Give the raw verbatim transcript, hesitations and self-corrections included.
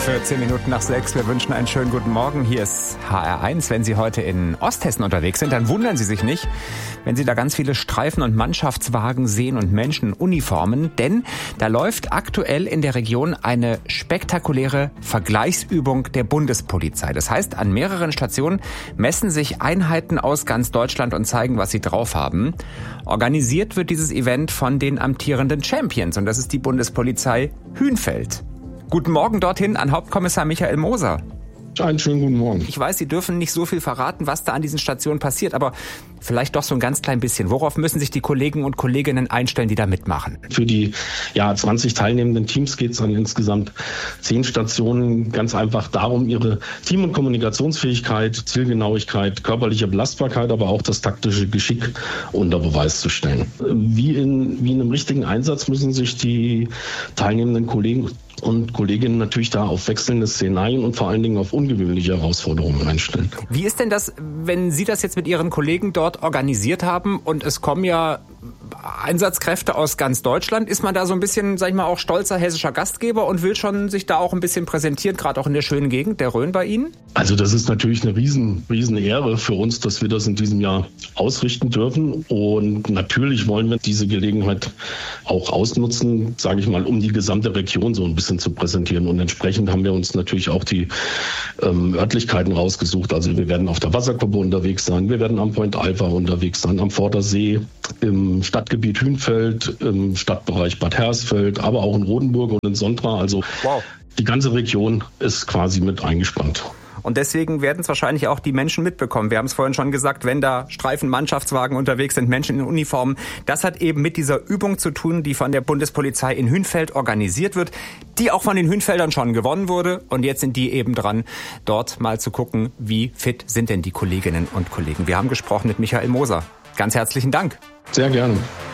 vierzehn Minuten nach sechs. Wir wünschen einen schönen guten Morgen. Hier ist H R eins. Wenn Sie heute in Osthessen unterwegs sind, dann wundern Sie sich nicht, wenn Sie da ganz viele Streifen- und Mannschaftswagen sehen und Menschen in Uniformen. Denn da läuft aktuell in der Region eine spektakuläre Vergleichsübung der Bundespolizei. Das heißt, an mehreren Stationen messen sich Einheiten aus ganz Deutschland und zeigen, was sie drauf haben. Organisiert wird dieses Event von den amtierenden Champions. Und das ist die Bundespolizei Hünfeld. Guten Morgen dorthin an Hauptkommissar Michael Moser. Einen schönen guten Morgen. Ich weiß, Sie dürfen nicht so viel verraten, was da an diesen Stationen passiert, aber vielleicht doch so ein ganz klein bisschen. Worauf müssen sich die Kollegen und Kolleginnen einstellen, die da mitmachen? Für die ja, zwanzig teilnehmenden Teams geht es an insgesamt zehn Stationen ganz einfach darum, ihre Team- und Kommunikationsfähigkeit, Zielgenauigkeit, körperliche Belastbarkeit, aber auch das taktische Geschick unter Beweis zu stellen. Wie in, wie in einem richtigen Einsatz müssen sich die teilnehmenden Kollegen und Kolleginnen natürlich da auf wechselnde Szenarien und vor allen Dingen auf ungewöhnliche Herausforderungen einstellen. Wie ist denn das, wenn Sie das jetzt mit Ihren Kollegen dort organisiert haben und es kommen ja Einsatzkräfte aus ganz Deutschland? Ist man da so ein bisschen, sag ich mal, auch stolzer hessischer Gastgeber und will schon sich da auch ein bisschen präsentieren, gerade auch in der schönen Gegend der Rhön bei Ihnen? Also das ist natürlich eine riesen, riesen Ehre für uns, dass wir das in diesem Jahr ausrichten dürfen. Und natürlich wollen wir diese Gelegenheit auch ausnutzen, sage ich mal, um die gesamte Region so ein bisschen zu präsentieren. Und entsprechend haben wir uns natürlich auch die ähm, Örtlichkeiten rausgesucht. Also wir werden auf der Wasserkuppe unterwegs sein, wir werden am Point Alpha unterwegs sein, am Vordersee, im Stadtgebiet Hünfeld, im Stadtbereich Bad Hersfeld, aber auch in Rodenburg und in Sontra. Also wow. Die ganze Region ist quasi mit eingespannt. Und deswegen werden es wahrscheinlich auch die Menschen mitbekommen. Wir haben es vorhin schon gesagt, wenn da Streifen-Mannschaftswagen unterwegs sind, Menschen in Uniformen. Das hat eben mit dieser Übung zu tun, die von der Bundespolizei in Hünfeld organisiert wird, die auch von den Hünfeldern schon gewonnen wurde. Und jetzt sind die eben dran, dort mal zu gucken, wie fit sind denn die Kolleginnen und Kollegen. Wir haben gesprochen mit Michael Moser. Ganz herzlichen Dank. Sehr gerne.